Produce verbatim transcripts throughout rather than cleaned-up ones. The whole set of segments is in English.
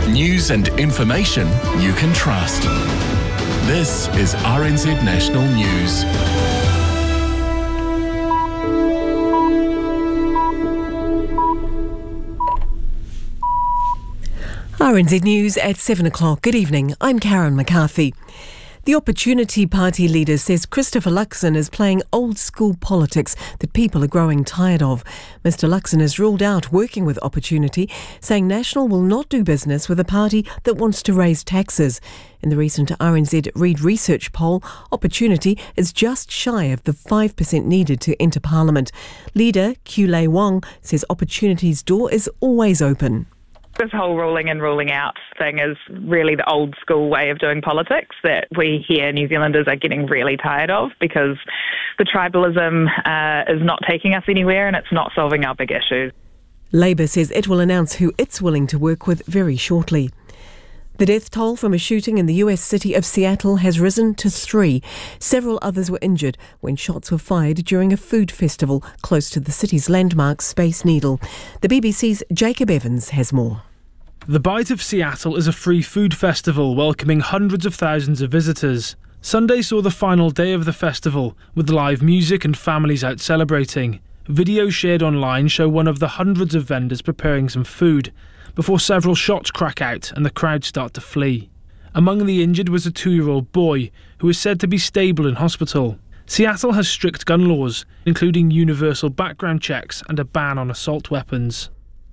News and information you can trust. This is R N Z National News. R N Z News at seven o'clock. Good evening, I'm Karen McCarthy. The Opportunity Party leader says Christopher Luxon is playing old-school politics that people are growing tired of. Mister Luxon has ruled out working with Opportunity, saying National will not do business with a party that wants to raise taxes. In the recent R N Z Reid Research poll, Opportunity is just shy of the five percent needed to enter Parliament. Leader Kulei Wong says Opportunity's door is always open. This whole ruling in, ruling out thing is really the old school way of doing politics that we here New Zealanders are getting really tired of, because the tribalism uh, is not taking us anywhere and it's not solving our big issues. Labour says it will announce who it's willing to work with very shortly. The death toll from a shooting in the U S city of Seattle has risen to three. Several others were injured when shots were fired during a food festival close to the city's landmark Space Needle. The B B C's Jacob Evans has more. The Bite of Seattle is a free food festival welcoming hundreds of thousands of visitors. Sunday saw the final day of the festival, with live music and families out celebrating. Videos shared online show one of the hundreds of vendors preparing some food, before several shots crack out and the crowd start to flee. Among the injured was a two-year-old boy, who is said to be stable in hospital. Seattle has strict gun laws, including universal background checks and a ban on assault weapons.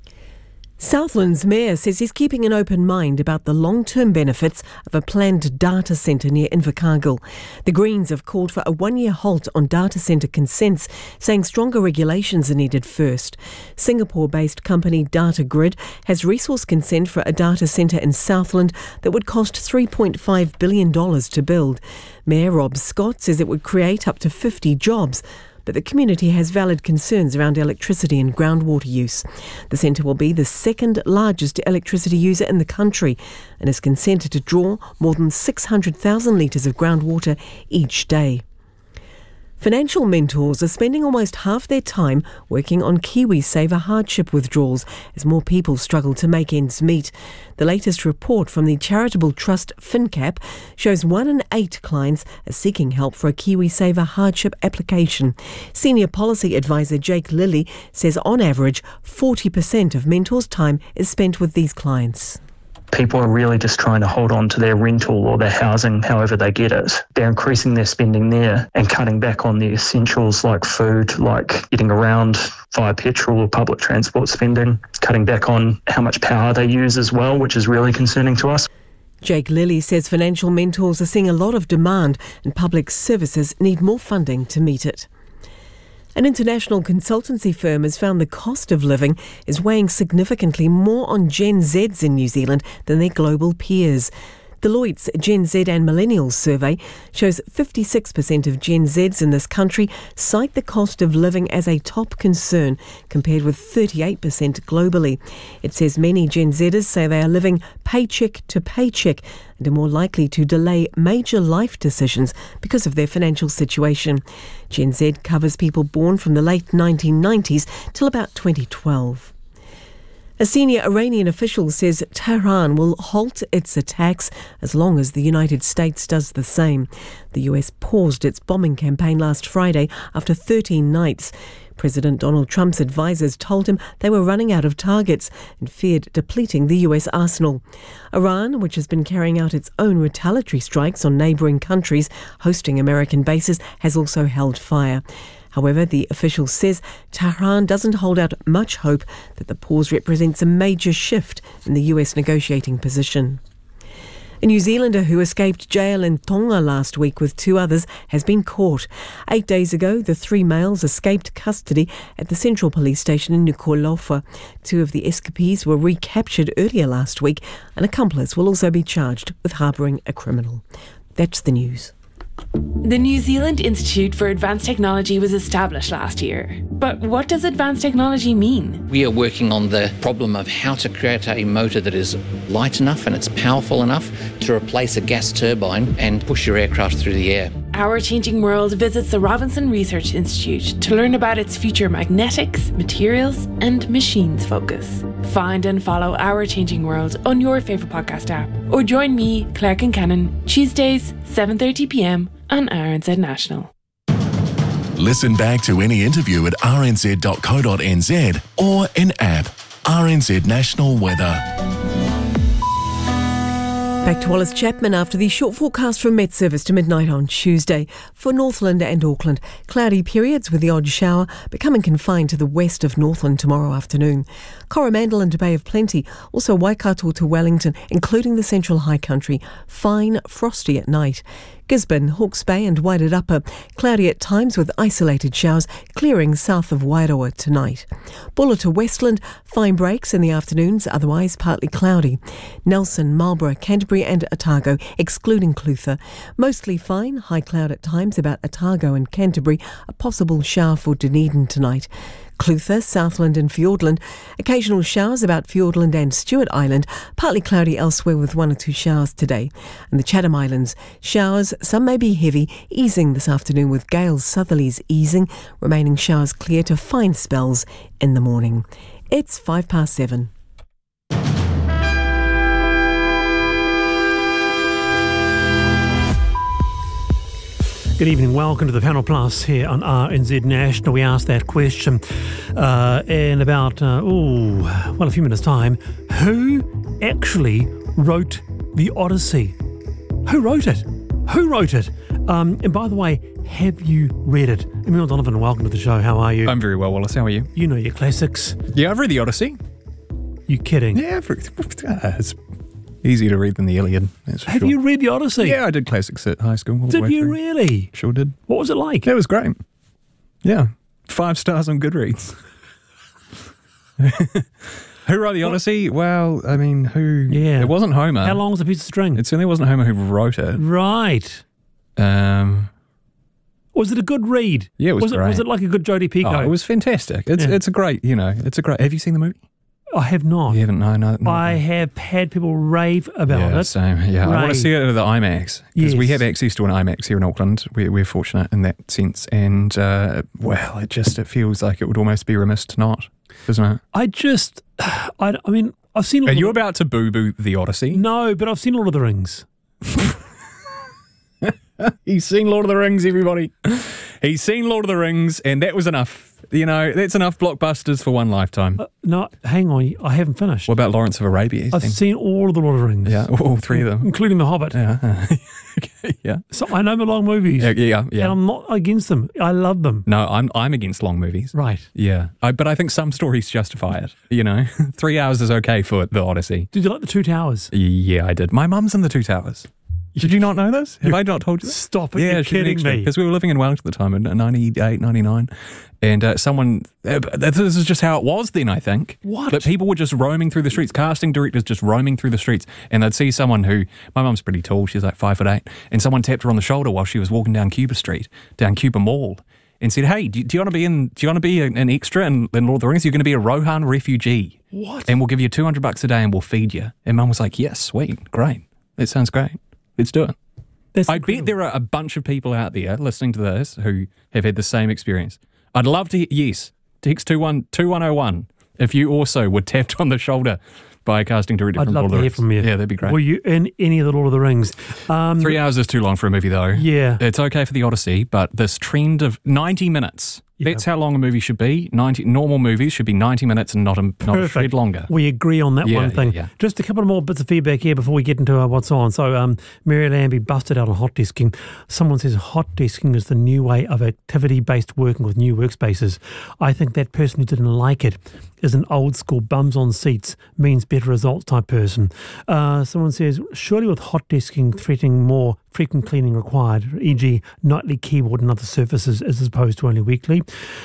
Southland's mayor says he's keeping an open mind about the long-term benefits of a planned data centre near Invercargill. The Greens have called for a one-year halt on data centre consents, saying stronger regulations are needed first. Singapore-based company Data Grid has resource consent for a data centre in Southland that would cost three point five billion dollars to build. Mayor Rob Scott says it would create up to fifty jobs. But the community has valid concerns around electricity and groundwater use. The centre will be the second largest electricity user in the country and is consented to draw more than six hundred thousand litres of groundwater each day. Financial mentors are spending almost half their time working on KiwiSaver hardship withdrawals as more people struggle to make ends meet. The latest report from the charitable trust FinCap shows one in eight clients are seeking help for a KiwiSaver hardship application. Senior Policy Advisor Jake Lilly says on average forty percent of mentors' time is spent with these clients. People are really just trying to hold on to their rental or their housing however they get it. They're increasing their spending there and cutting back on the essentials like food, like getting around via petrol or public transport spending, cutting back on how much power they use as well, which is really concerning to us. Jake Lilly says financial mentors are seeing a lot of demand and public services need more funding to meet it. An international consultancy firm has found the cost of living is weighing significantly more on Gen Zs in New Zealand than their global peers. Deloitte's Gen Z and Millennials survey shows fifty-six percent of Gen Zs in this country cite the cost of living as a top concern, compared with thirty-eight percent globally. It says many Gen Zers say they are living paycheck to paycheck and are more likely to delay major life decisions because of their financial situation. Gen Z covers people born from the late nineteen nineties till about twenty twelve. A senior Iranian official says Tehran will halt its attacks as long as the United States does the same. The U S paused its bombing campaign last Friday after thirteen nights. President Donald Trump's advisers told him they were running out of targets and feared depleting the U S arsenal. Iran, which has been carrying out its own retaliatory strikes on neighbouring countries hosting American bases, has also held fire. However, the official says Tehran doesn't hold out much hope that the pause represents a major shift in the U S negotiating position. A New Zealander who escaped jail in Tonga last week with two others has been caught. Eight days ago, the three males escaped custody at the Central Police Station in Nuku'alofa. Two of the escapees were recaptured earlier last week. An accomplice will also be charged with harbouring a criminal. That's the news. The New Zealand Institute for Advanced Technology was established last year. But what does advanced technology mean? We are working on the problem of how to create a motor that is light enough and it's powerful enough to replace a gas turbine and push your aircraft through the air. Our Changing World visits the Robinson Research Institute to learn about its future magnetics, materials and machines focus. Find and follow Our Changing World on your favourite podcast app. Or join me, Claire Kincannon, Tuesdays, seven thirty p m on R N Z National. Listen back to any interview at r n z dot co dot n z or in app R N Z National Weather. Back to Wallace Chapman after the short forecast from Met Service to midnight on Tuesday. For Northland and Auckland, cloudy periods with the odd shower becoming confined to the west of Northland tomorrow afternoon. Coromandel and Bay of Plenty, also Waikato to Wellington, including the Central High Country, fine frosty at night. Gisborne, Hawke's Bay and Wairarapa, cloudy at times with isolated showers, clearing south of Wairoa tonight. Bulla to Westland, fine breaks in the afternoons, otherwise partly cloudy. Nelson, Marlborough, Canterbury and Otago, excluding Clutha, mostly fine, high cloud at times about Otago and Canterbury, a possible shower for Dunedin tonight. Clutha, Southland and Fiordland, occasional showers about Fiordland and Stewart Island, partly cloudy elsewhere with one or two showers today. And the Chatham Islands, showers, some may be heavy, easing this afternoon with gales, southerlies easing, remaining showers clear to fine spells in the morning. It's five past seven. Good evening, welcome to the Panel Plus here on R N Z National. We asked that question uh, in about, uh, oh, well, a few minutes' time. Who actually wrote the Odyssey? Who wrote it? Who wrote it? Um, and by the way, have you read it? Emil Donovan, welcome to the show. How are you? I'm very well, Wallace. How are you? You know your classics. Yeah, I've read the Odyssey. You kidding? Yeah, I've read, it's easier to read than the Iliad. That's for Have sure. you read the Odyssey? Yeah, I did classics at high school. All the Did way you through. really? Sure did. What was it like? It was great. Yeah, five stars on Goodreads. Who wrote the Odyssey? Well, I mean, who? Yeah. It wasn't Homer. How long was a piece of string? It certainly wasn't Homer who wrote it. Right. Um, Was it a good read? Yeah, it was was great. It, was it like a good Jodie Picoult? oh, it was fantastic. It's Yeah. it's a great, you know, it's a great. Have you seen the movie? I have not. You haven't? No, no. no. I have had people rave about yeah, it. Same. Yeah, I want Rave. to see it at the IMAX because we Yes. have access to an IMAX here in Auckland. We're, we're fortunate in that sense, and uh, well, it just it feels like it would almost be remiss to not, doesn't it? I just, I, I mean, I've seen. a Are lot you of, about to boo boo the Odyssey? No, but I've seen Lord of the Rings. He's seen Lord of the Rings, everybody. He's seen Lord of the Rings, and that was enough. You know, that's enough blockbusters for one lifetime. Uh, no, hang on, I haven't finished. What about Lawrence of Arabia? I've seen all of the Lord of the Rings. Yeah, all three of them. Including The Hobbit. Yeah. Okay, yeah. So I know the long movies. Yeah, yeah, yeah. And I'm not against them. I love them. No, I'm I'm against long movies. Right. Yeah, I, but I think some stories justify it. You know, three hours is okay for the Odyssey. Did you like The Two Towers? Yeah, I did. My mum's in the Two Towers. Did you not know this? Have I not told you this? Stop it, Yeah, you're she's an kidding extra. me. Because we were living in Wellington at the time in ninety-eight, ninety-nine. And uh, someone, uh, this is just how it was then, I think. What? But people were just roaming through the streets, casting directors just roaming through the streets. And they'd see someone who, my mum's pretty tall, she's like five foot eight. And someone tapped her on the shoulder while she was walking down Cuba Street, down Cuba Mall. And said, hey, do you, do you want to be in? Do you want to be an extra in, in Lord of the Rings? You're going to be a Rohan refugee. What? And we'll give you two hundred bucks a day and we'll feed you. And Mum was like, yes, sweet, great. That sounds great. Let's do it. That's I incredible. bet there are a bunch of people out there listening to this who have had the same experience. I'd love to, yes, text two one two one oh one if you also were tapped on the shoulder by a casting director I'd from love Lord to of the hear Rings. from you. Yeah, that'd be great. Were you in any of the Lord of the Rings? Um, Three hours is too long for a movie, though. Yeah. It's okay for the Odyssey, but this trend of ninety minutes, Yeah. that's how long a movie should be. ninety Normal movies should be ninety minutes and not a, not a shred longer. We agree on that Yeah, one thing. yeah, yeah. Just a couple of more bits of feedback here before we get into uh, what's on. So, um, Mary Lambie busted out on hot desking. Someone says hot desking is the new way of activity-based working with new workspaces. I think that person who didn't like it is an old school bums on seats means better results type person. Uh, someone says, surely with hot desking threatening more frequent cleaning required, for example nightly keyboard and other surfaces as opposed to only weekly.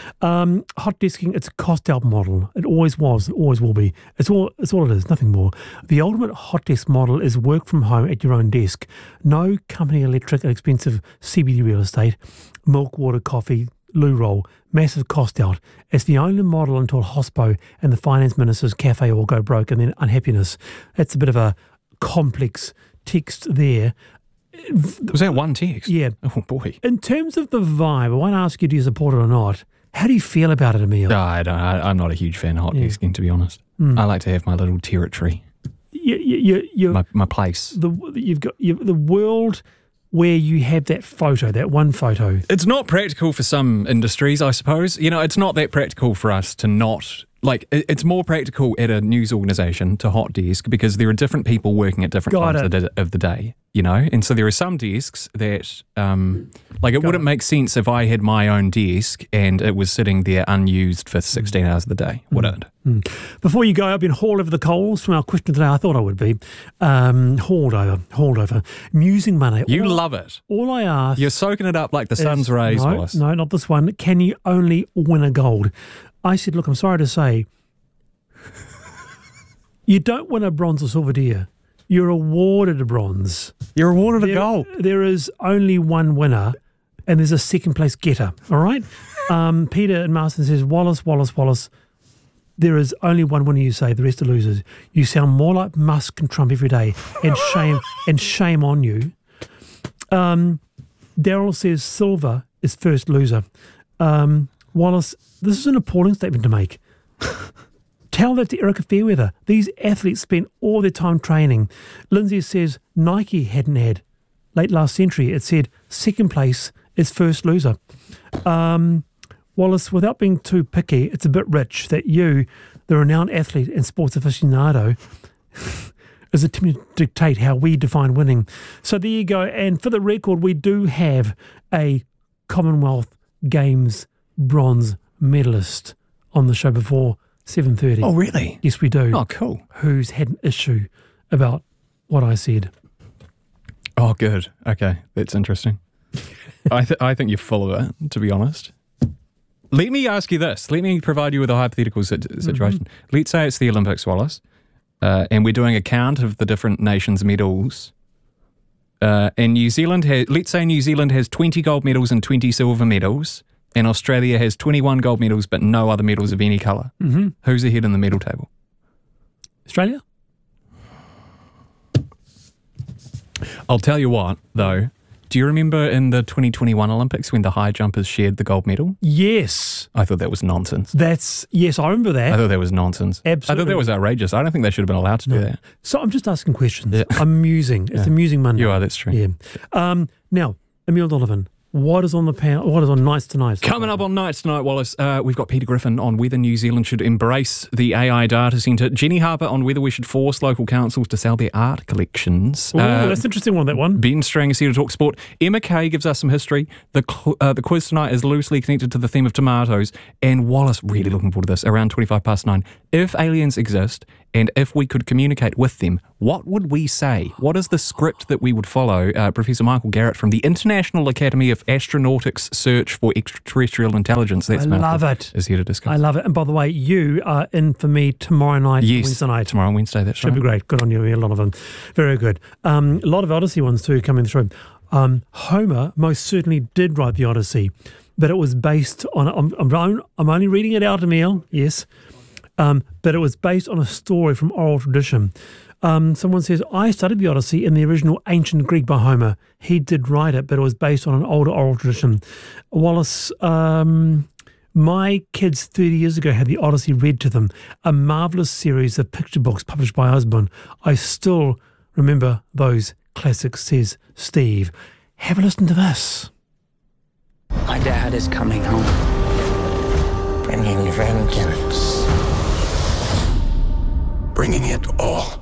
Um, hot desking, it's a cost out model. It always was, it always will be. It's all, it's all it is, nothing more. The ultimate hot desk model is work from home at your own desk. No company electric and expensive C B D real estate, milk, water, coffee, loo roll, massive cost out. It's the only model until Hospo and the finance minister's cafe all go broke and then unhappiness. That's a bit of a complex text there. Was that one text? Yeah. Oh, boy. In terms of the vibe, I won't ask you do you support it or not. How do you feel about it, Emil? No, I don't, I, I'm not a huge fan of hot Yeah. desking, to be honest. Mm. I like to have my little territory, You, you, you, you, my, my place. the you've got you, the world where you have that photo, that one photo. It's not practical for some industries, I suppose. You know, it's not that practical for us to not... Like, it- it's more practical at a news organisation to hot desk because there are different people working at different Got times it. of the, of the day, you know? And so there are some desks that, um, like, it wouldn't make sense if I had my own desk and it was sitting there unused for sixteen hours of the day, would it? Mm. Before you go, I've been hauled over the coals from our question today. I thought I would be. Um, hauled over, hauled over. Musing money. You all, love it. All I ask... You're soaking it up like the is- sun's rays, no, Wallace. No, not this one. Can you only win a gold? I said, look, I'm sorry to say, you don't win a bronze or silver deer. You're awarded a bronze. You're awarded a There- gold. There is only one winner, and there's a second place getter. All right. Um, Peter in Marston says, Wallace, Wallace, Wallace. There is only one winner. You say the rest are losers. You sound more like Musk and Trump every day, and shame and shame on you. Um, Daryl says silver is first loser. Um, Wallace, this is an appalling statement to make. Tell that to Erica Fairweather. These athletes spent all their time training. Lindsay says Nike had an ad late last century. It said second place is first loser. Um, Wallace, without being too picky, it's a bit rich that you, the renowned athlete and sports aficionado, is attempting to dictate how we define winning. So there you go. And for the record, we do have a Commonwealth Games bronze medalist on the show before seven thirty. Oh, really? Yes, we do. Oh, cool. Who's had an issue about what I said. Oh, good. Okay, that's interesting. I, th- I think you're full of it, to be honest. Let me ask you this. Let me provide you with a hypothetical sit- situation. Mm-hmm. Let's say it's the Olympics, Wallace, uh, and we're doing a count of the different nations' medals. Uh, and New Zealand has, let's say New Zealand has twenty gold medals and twenty silver medals, and Australia has twenty-one gold medals but no other medals of any colour. Mm-hmm. Who's ahead in the medal table? Australia? I'll tell you what, though. Do you remember in the twenty twenty-one Olympics when the high jumpers shared the gold medal? Yes. I thought that was nonsense. That's, yes, I remember that. I thought that was nonsense. Absolutely. I thought that was outrageous. I don't think they should have been allowed to do that. So I'm just asking questions. Yeah. I'm musing. It's Yeah. amusing Monday. You are, that's true. Yeah. Um, now, Emile Donovan, what is on the panel? What is on Nights Tonight? Coming up on Nights Tonight, Wallace, uh, we've got Peter Griffin on whether New Zealand should embrace the A I data centre. Jenny Harper on whether we should force local councils to sell their art collections. Ooh, Uh, that's an interesting one, that one. Ben Strang is here to talk sport. Emma Kay gives us some history. The cl- uh, the quiz tonight is loosely connected to the theme of tomatoes. And Wallace, really looking forward to this, around twenty-five past nine. If aliens exist and if we could communicate with them, what would we say? What is the script that we would follow? Uh, Professor Michael Garrett from the International Academy of Astronautics Search for Extraterrestrial Intelligence. That's I love it. Is here to discuss. I love it. And by the way, you are in for me tomorrow night, yes, Wednesday night. tomorrow Wednesday, that's Should right. be great. Good on you. A lot of them. Very good. Um, a lot of Odyssey ones too coming through. Um, Homer most certainly did write the Odyssey, but it was based on, I'm, I'm, I'm only reading it out, Emile, yes, um, but it was based on a story from oral tradition. Um, someone says, I studied the Odyssey in the original ancient Greek by Homer. He did write it, but it was based on an older oral tradition. Wallace, um, my kids thirty years ago had the Odyssey read to them, a marvellous series of picture books published by Osborne. I still remember those classics, says Steve. Have a listen to this. My dad is coming home. Bringing vengeance. Bringing it all.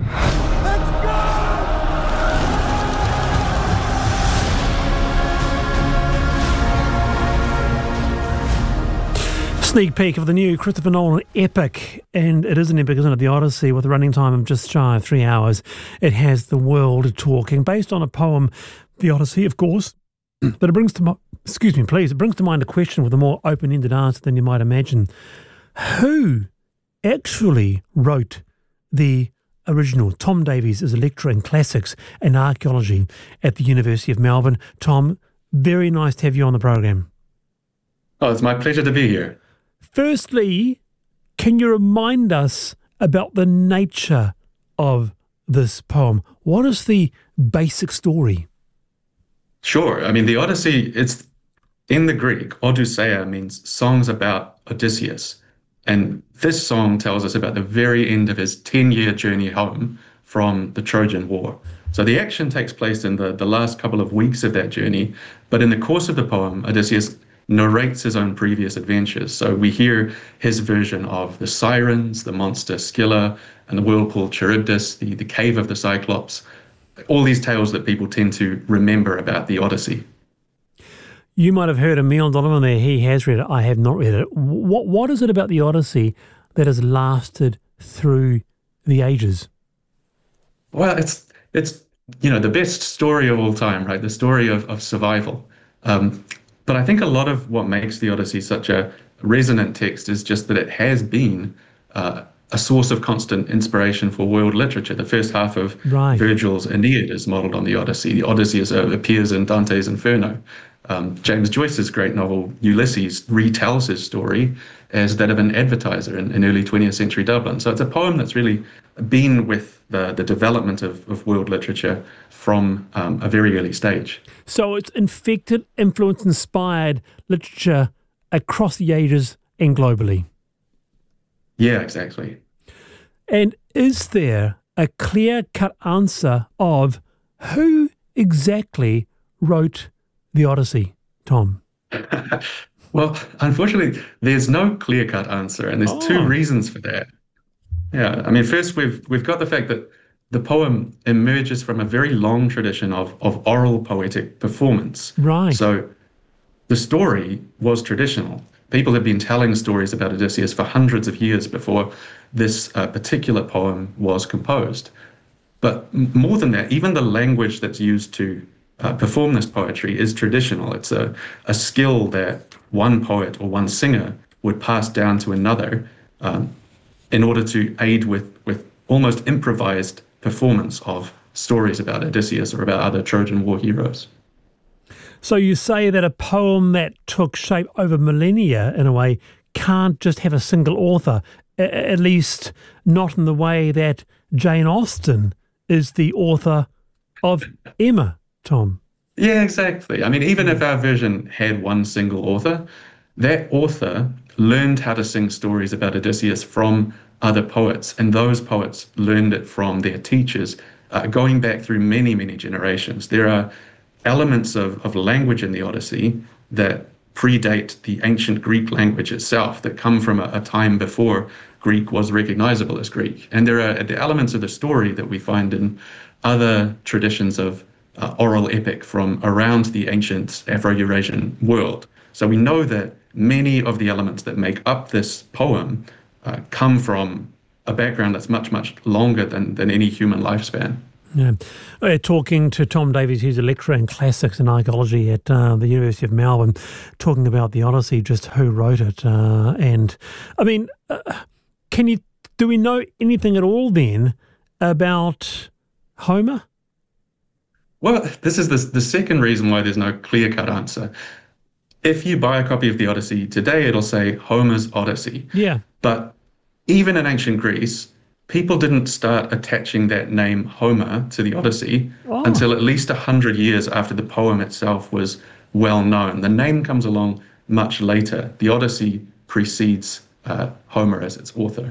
Sneak peek of the new Christopher Nolan epic, and it is an epic, isn't it? The Odyssey, with a running time of just shy of three hours. It has the world talking, based on a poem, The Odyssey, of course. But it brings to mind, excuse me, please, it brings to mind a question with a more open-ended answer than you might imagine. Who actually wrote the original? Tom Davies is a lecturer in classics and archaeology at the University of Melbourne. Tom, very nice to have you on the program. Oh, it's my pleasure to be here. Firstly, can you remind us about the nature of this poem? What is the basic story? Sure. I mean, the Odyssey, it's in the Greek. Odysseia means songs about Odysseus. And this song tells us about the very end of his ten-year journey home from the Trojan War. So the action takes place in the, the last couple of weeks of that journey, but in the course of the poem, Odysseus narrates his own previous adventures. So we hear his version of the sirens, the monster Scylla, and the whirlpool Charybdis, the, the cave of the Cyclops, all these tales that people tend to remember about the Odyssey. You might have heard of Neil Donovan there. He has read it. I have not read it. What What is it about the Odyssey that has lasted through the ages? Well, it's, it's you know, the best story of all time, right? The story of, of survival. Um, But I think a lot of what makes the Odyssey such a resonant text is just that it has been uh, a source of constant inspiration for world literature. The first half of right. Virgil's Aeneid is modeled on the Odyssey. The Odyssey is, uh, appears in Dante's Inferno. Um, James Joyce's great novel Ulysses retells his story as that of an advertiser in, in early twentieth century Dublin. So it's a poem that's really been with the, the development of, of world literature from um, a very early stage. So it's infected, influenced, inspired literature across the ages and globally. Yeah, exactly. And is there a clear-cut answer of who exactly wrote the Odyssey, Tom? Well, unfortunately, there's no clear-cut answer, and there's oh. two reasons for that. Yeah, I mean, first we've we've got the fact that the poem emerges from a very long tradition of of oral poetic performance. Right. So the story was traditional. People had been telling stories about Odysseus for hundreds of years before this uh, particular poem was composed. But m- more than that, even the language that's used to uh, perform this poetry is traditional. It's a, a skill that one poet or one singer would pass down to another um, in order to aid with, with almost improvised performance of stories about Odysseus or about other Trojan War heroes. So you say that a poem that took shape over millennia, in a way, can't just have a single author, a- at least not in the way that Jane Austen is the author of Emma, Tom. Yeah, exactly. I mean, even if our version had one single author, that author learned how to sing stories about Odysseus from other poets, and those poets learned it from their teachers, uh, going back through many, many generations. There are elements of, of language in the Odyssey that predate the ancient Greek language itself, that come from a, a time before Greek was recognizable as Greek. And there are the elements of the story that we find in other traditions of uh, oral epic from around the ancient Afro-Eurasian world. So we know that many of the elements that make up this poem uh, come from a background that's much, much longer than, than any human lifespan. Yeah. We're talking to Tom Davies, who's a lecturer in classics and archaeology at uh, the University of Melbourne, talking about the Odyssey, just who wrote it. Uh, and, I mean, uh, can you, do we know anything at all then about Homer? Well, this is the, the second reason why there's no clear-cut answer. If you buy a copy of the Odyssey today, it'll say Homer's Odyssey. Yeah. But even in ancient Greece, people didn't start attaching that name Homer to the Odyssey oh. until at least one hundred years after the poem itself was well known. The name comes along much later. The Odyssey precedes uh, Homer as its author.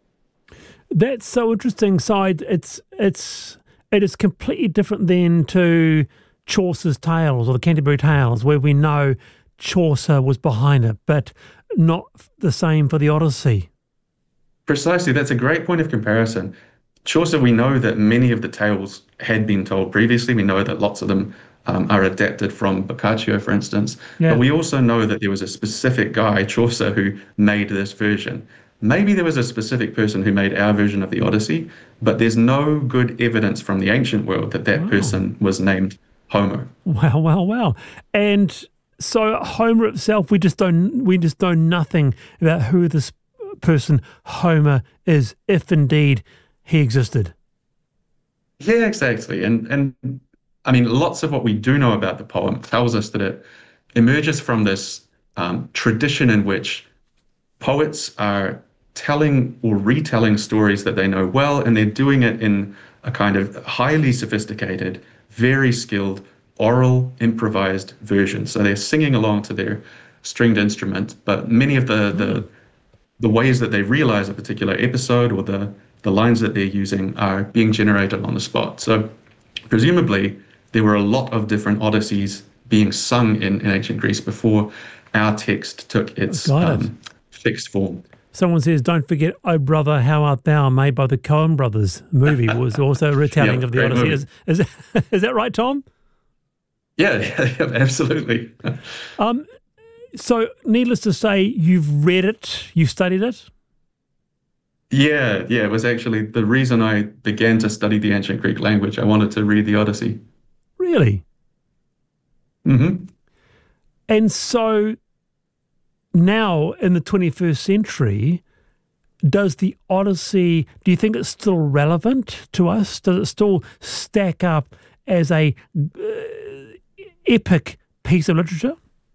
That's so interesting. So it's it's it is completely different then to Chaucer's Tales or the Canterbury Tales, where we know Chaucer was behind it, but not the same for the Odyssey. Precisely, that's a great point of comparison. Chaucer, we know that many of the tales had been told previously. We know that lots of them um, are adapted from Boccaccio, for instance. Yeah. But we also know that there was a specific guy, Chaucer, who made this version. Maybe there was a specific person who made our version of the Odyssey, but there's no good evidence from the ancient world that that wow. person was named Homer. Wow, wow, wow. And so Homer itself, we just don't we just know nothing about who this person Homer is, if indeed he existed. Yeah, exactly. And and I mean, lots of what we do know about the poem tells us that it emerges from this um, tradition in which poets are telling or retelling stories that they know well, and they're doing it in a kind of highly sophisticated, very skilled, oral, improvised version. So they're singing along to their stringed instrument, but many of the, the the ways that they realize a particular episode or the, the lines that they're using are being generated on the spot. So presumably there were a lot of different Odysseys being sung in, in ancient Greece before our text took its um, fixed form. Someone says, don't forget, Oh Brother, How Art Thou, made by the Coen Brothers movie, was also a retelling yeah, of the Odyssey. Is, is, is that right, Tom? Yeah, yeah, absolutely. um, so, needless to say, you've read it, you've studied it? Yeah, yeah, it was actually the reason I began to study the ancient Greek language. I wanted to read the Odyssey. Really? Mm-hmm. And so now in the twenty-first century, does the Odyssey, do you think it's still relevant to us? Does it still stack up as a uh, epic piece of literature?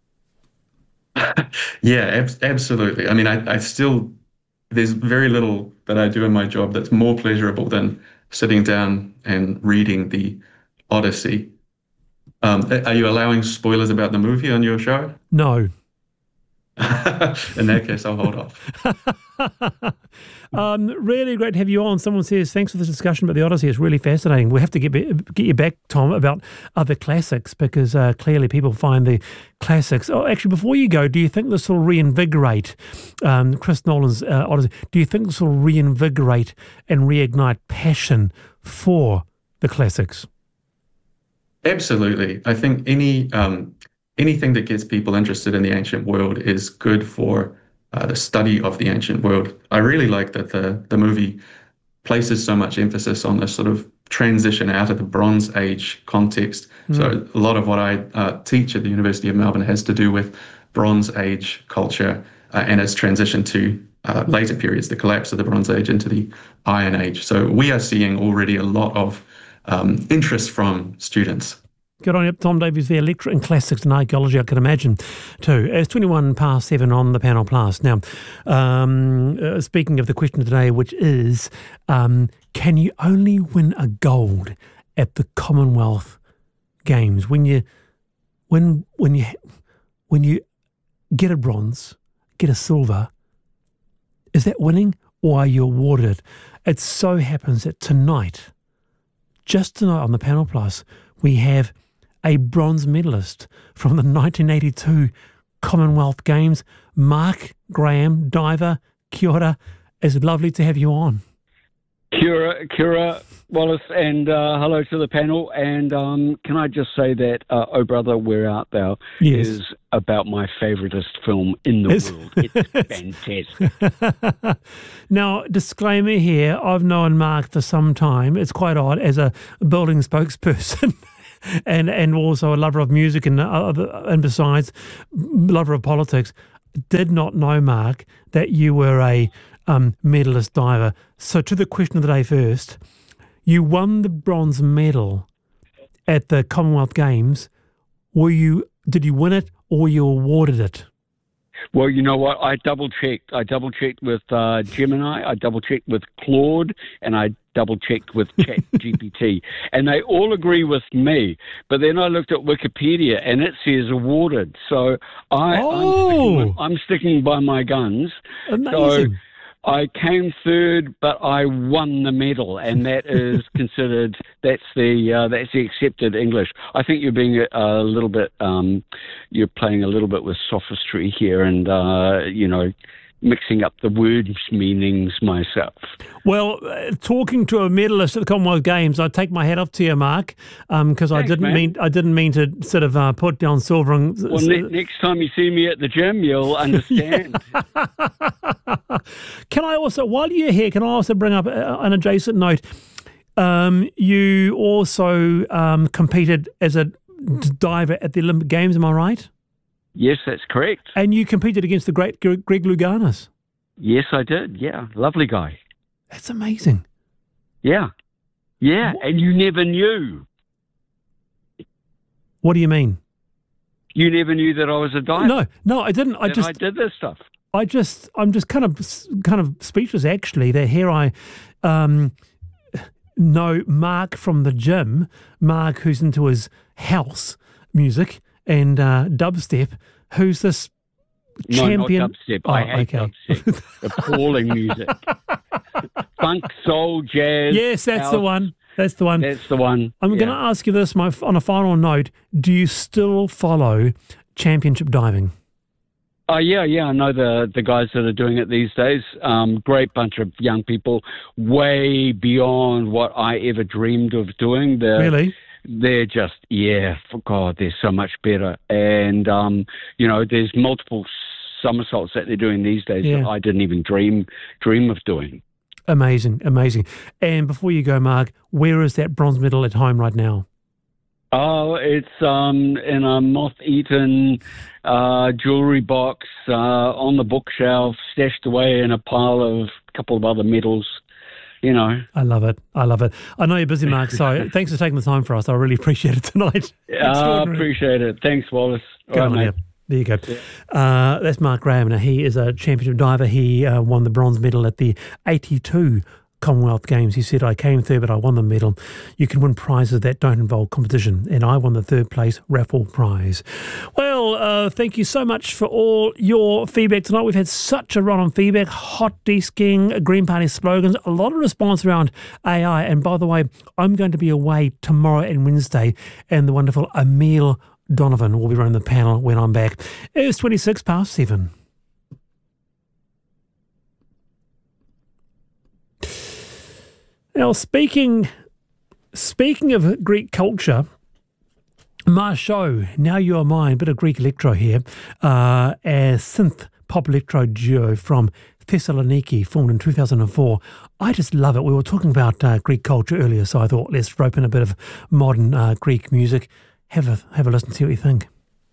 Yeah, ab- absolutely. I mean, I, I still, there's very little that I do in my job that's more pleasurable than sitting down and reading the Odyssey. Um, are you allowing spoilers about the movie on your show? No. In that case, I'll hold off. um, really great to have you on. Someone says, thanks for this discussion about the Odyssey. It's really fascinating. We'll have to get, get you back, Tom, about other classics, because uh, clearly people find the classics. Oh, actually, before you go, do you think this will reinvigorate um, Chris Nolan's uh, Odyssey? Do you think this will reinvigorate and reignite passion for the classics? Absolutely. I think any um, anything that gets people interested in the ancient world is good for uh, the study of the ancient world. I really like that the, the movie places so much emphasis on this sort of transition out of the Bronze Age context. Mm. So a lot of what I uh, teach at the University of Melbourne has to do with Bronze Age culture uh, and its transition to uh, later periods, the collapse of the Bronze Age into the Iron Age. So we are seeing already a lot of um, interest from students. Good on you, Tom Davies there, lecturer in classics and archaeology, I can imagine, too. It's twenty-one past seven on the Panel Plus. Now, um, uh, speaking of the question today, which is, um, can you only win a gold at the Commonwealth Games? When you, when when you, when you get a bronze, get a silver, is that winning, or are you awarded it? It so happens that tonight, just tonight on the Panel Plus, we have a bronze medalist from the nineteen eighty-two Commonwealth Games, Mark Graham, diver. Kia ora. It's lovely to have you on. Kia ora, kia ora, Wallace, and uh, hello to the panel. And um, can I just say that uh, Oh Brother, Where Art Thou yes. is about my favouriteest film in the it's, world. It's fantastic. Now, disclaimer here, I've known Mark for some time. It's quite odd as a building spokesperson. And and also a lover of music and other, and besides, lover of politics. Did not know, Mark, that you were a um, medalist diver. So to the question of the day first, you won the bronze medal at the Commonwealth Games. Were you? Did you win it, or were you awarded it? Well, you know what? I double-checked. I double-checked with uh, Gemini, I double-checked with Claude, and I double-checked with ChatGPT. And they all agree with me. But then I looked at Wikipedia, and it says awarded. So I, oh. I'm, sticking, I'm sticking by my guns. Amazing. So I came third, but I won the medal, and that is considered, that's the uh, that's the accepted English. I think you're being a, a little bit, um, you're playing a little bit with sophistry here and, uh, you know, mixing up the words meanings myself. Well, uh, talking to a medalist at the Commonwealth Games, I take my hat off to you, Mark, because um, I didn't man. mean I didn't mean to sort of uh, put down silver. And, well, ne- next time you see me at the gym, you'll understand. Can I also, while you're here, can I also bring up an adjacent note? Um, you also um, competed as a diver at the Olympic Games, am I right? Yes, that's correct. And you competed against the great Greg Louganis. Yes, I did. Yeah, lovely guy. That's amazing. Yeah. Yeah, what? And you never knew. What do you mean? You never knew that I was a diver. No, no, I didn't. I just I did this stuff. I just, I'm just kind of, kind of speechless actually. That here I um, know Mark from the gym, Mark who's into his house music and uh, dubstep, who's this champion. No, not dubstep. I Oh, hate okay. dubstep. Appalling music. Funk, soul, jazz. Yes, that's the house. one. That's the one. That's the one. I'm yeah. going to ask you this, my on a final note. Do you still follow championship diving? Oh, yeah, yeah. I know the, the guys that are doing it these days. Um, great bunch of young people, way beyond what I ever dreamed of doing. They're, Really? They're just, yeah, for God, they're so much better. And, um, you know, there's multiple somersaults that they're doing these days Yeah. that I didn't even dream dream of doing. Amazing, amazing. And before you go, Mark, where is that bronze medal at home right now? Oh, it's um, in a moth-eaten uh, jewelry box uh, on the bookshelf, stashed away in a pile of a couple of other medals, you know. I love it. I love it. I know you're busy, Mark, so thanks for taking the time for us. I really appreciate it tonight. I appreciate it. Thanks, Wallace. Good All on right, you. mate. There you go. Uh, that's Mark Graham. Now, he is a championship diver. He uh, won the bronze medal at the eighty-two Commonwealth Games. He said, I came third, but I won the medal. You can win prizes that don't involve competition, and I won the third place raffle prize. Well, uh, thank you so much for all your feedback tonight. We've had such a run on feedback, hot desking, Green Party slogans, a lot of response around A I. And by the way, I'm going to be away tomorrow and Wednesday, and the wonderful Emil Donovan will be running the panel when I'm back. It's twenty-six past seven. Now, speaking speaking of Greek culture, Marceau, Now You Are Mine, bit of Greek electro here, uh, a synth pop electro duo from Thessaloniki, formed in two thousand four. I just love it. We were talking about uh, Greek culture earlier, so I thought let's rope in a bit of modern uh, Greek music. Have a have a listen, see what you think.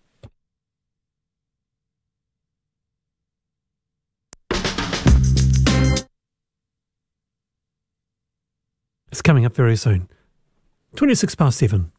It's coming up very soon. twenty-six past seven.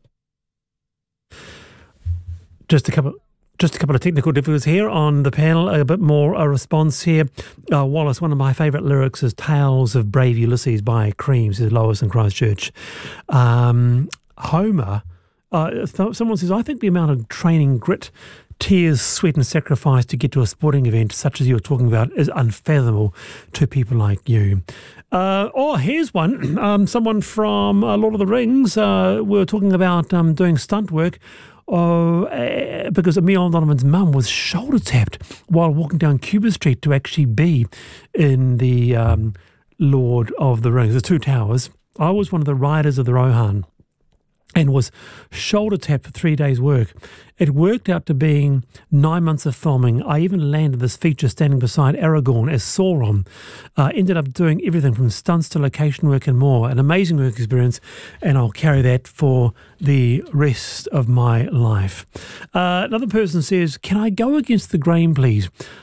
Just a couple just a couple of technical difficulties here on the panel. A bit more a response here. Uh, Wallace, one of my favourite lyrics is Tales of Brave Ulysses by Cream, says Lois in Christchurch. Um, Homer, uh, th- someone says, I think the amount of training, grit, tears, sweat and sacrifice to get to a sporting event such as you were talking about is unfathomable to people like you. Uh, oh, here's one. Um, someone from uh, Lord of the Rings. Uh, we were talking about um, doing stunt work uh, uh, because Emil Donovan's mum was shoulder tapped while walking down Cuba Street to actually be in the um, Lord of the Rings, the Two Towers. I was one of the riders of the Rohan and was shoulder tapped for three days' work. It worked out to being nine months of filming. I even landed this feature standing beside Aragorn as Sauron. Uh, ended up doing everything from stunts to location work and more. An amazing work experience, and I'll carry that for the rest of my life. Uh, another person says, can I go against the grain, please?